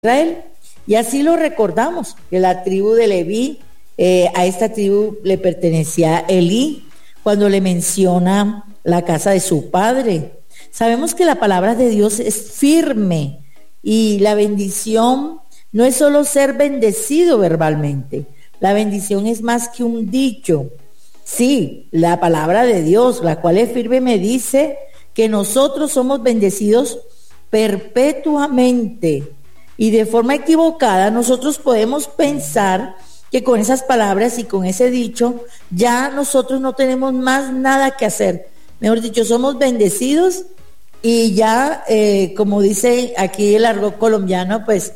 Israel. Y así lo recordamos, que la tribu de Leví, a esta tribu le pertenecía Elí, cuando le menciona la casa de su padre. Sabemos que la palabra de Dios es firme y la bendición no es solo ser bendecido verbalmente, la bendición es más que un dicho. Sí, la palabra de Dios, la cual es firme, me dice que nosotros somos bendecidos perpetuamente. Y de forma equivocada nosotros podemos pensar que con esas palabras y con ese dicho ya nosotros no tenemos más nada que hacer. Mejor dicho, somos bendecidos y ya, como dice aquí el argot colombiano, pues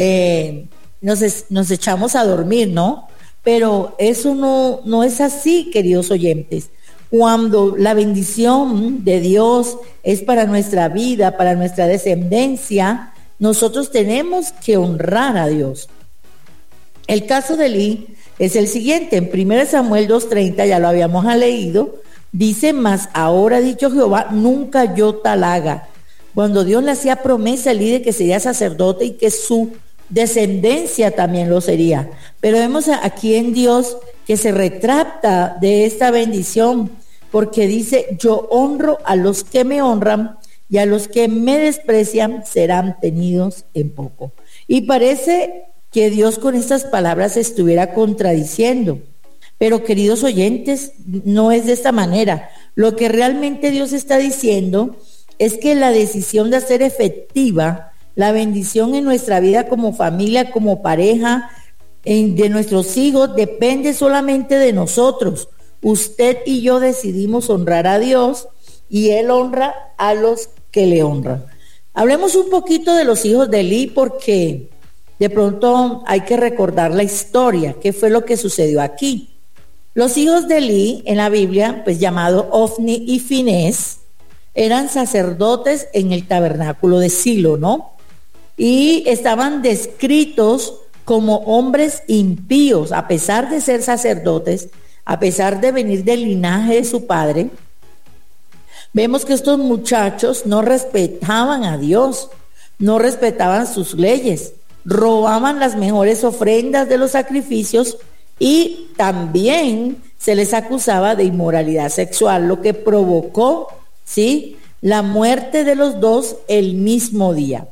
nos echamos a dormir, ¿no? Pero eso no es así, queridos oyentes. Cuando la bendición de Dios es para nuestra vida, para nuestra descendencia, nosotros tenemos que honrar a Dios. El caso de Elí es el siguiente. En 1 Samuel 2:30, ya lo habíamos leído, dice: mas ahora ha dicho Jehová, nunca yo tal haga. Cuando Dios le hacía promesa a Elí de que sería sacerdote y que su descendencia también lo sería. Pero vemos aquí en Dios que se retracta de esta bendición, porque dice: yo honro a los que me honran, y a los que me desprecian serán tenidos en poco. Y parece que Dios con estas palabras estuviera contradiciendo. Pero, queridos oyentes, no es de esta manera. Lo que realmente Dios está diciendo es que la decisión de hacer efectiva la bendición en nuestra vida como familia, como pareja, de nuestros hijos, depende solamente de nosotros. Usted y yo decidimos honrar a Dios y Él honra a los que le honran. Hablemos un poquito de los hijos de Elí, porque de pronto hay que recordar la historia, qué fue lo que sucedió aquí. Los hijos de Elí en la Biblia, pues llamado Ofni y Finés, eran sacerdotes en el tabernáculo de Silo, ¿no? Y estaban descritos como hombres impíos, a pesar de ser sacerdotes, a pesar de venir del linaje de su padre. Vemos que estos muchachos no respetaban a Dios, no respetaban sus leyes, robaban las mejores ofrendas de los sacrificios y también se les acusaba de inmoralidad sexual, lo que provocó, ¿sí?, la muerte de los dos el mismo día.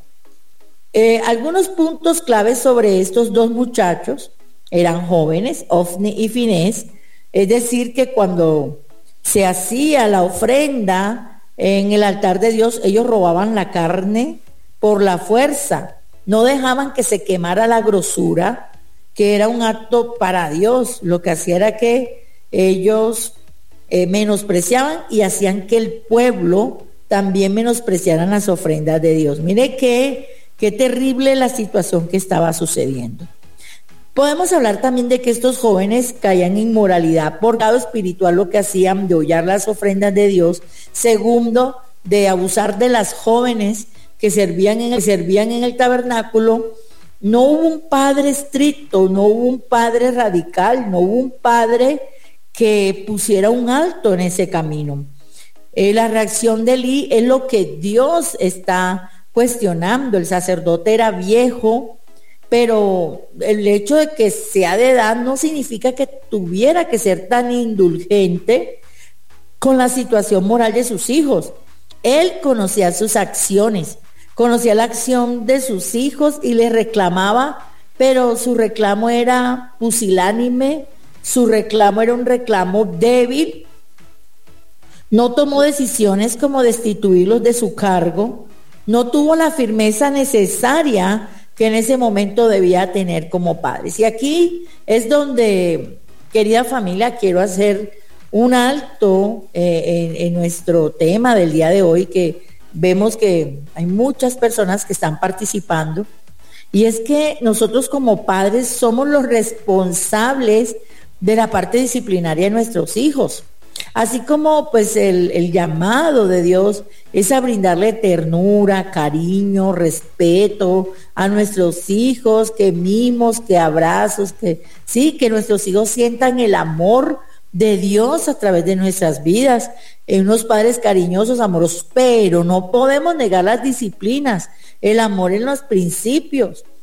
Algunos puntos claves sobre estos dos muchachos: eran jóvenes, Ofni y Finés, es decir, que cuando se hacía la ofrenda en el altar de Dios, ellos robaban la carne por la fuerza, no dejaban que se quemara la grosura, que era un acto para Dios. Lo que hacía era que ellos menospreciaban y hacían que el pueblo también menospreciaran las ofrendas de Dios. Mire qué terrible la situación que estaba sucediendo. Podemos hablar también de que estos jóvenes caían en inmoralidad por lado espiritual, lo que hacían de hollar las ofrendas de Dios. Segundo, de abusar de las jóvenes que servían en el tabernáculo. No hubo un padre estricto, no hubo un padre radical, no hubo un padre que pusiera un alto en ese camino. La reacción de Elí es lo que Dios está cuestionando. El sacerdote era viejo, pero el hecho de que sea de edad no significa que tuviera que ser tan indulgente con la situación moral de sus hijos. Él conocía sus acciones, conocía la acción de sus hijos y les reclamaba, pero su reclamo era pusilánime, su reclamo era un reclamo débil. No tomó decisiones como destituirlos de su cargo, no tuvo la firmeza necesaria que en ese momento debía tener como padres. Y aquí es donde, querida familia, quiero hacer un alto en nuestro tema del día de hoy, que vemos que hay muchas personas que están participando, y es que nosotros como padres somos los responsables de la parte disciplinaria de nuestros hijos. Así como pues el llamado de Dios es a brindarle ternura, cariño, respeto a nuestros hijos, que mimos, que abrazos, que nuestros hijos sientan el amor de Dios a través de nuestras vidas, unos padres cariñosos, amorosos, pero no podemos negar las disciplinas, el amor en los principios.